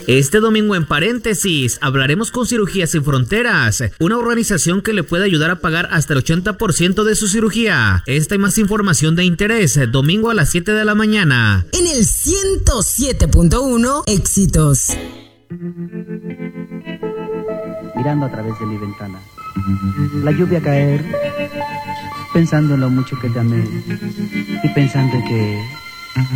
Este domingo en Paréntesis hablaremos con Cirugía Sin Fronteras, una organización que le puede ayudar a pagar hasta el 80% de su cirugía. Esta y más información de interés, domingo a las 7 de la mañana. En el 107.1 Éxitos. Mirando a través de mi ventana, la lluvia caer, pensando en lo mucho que te amé y pensando en que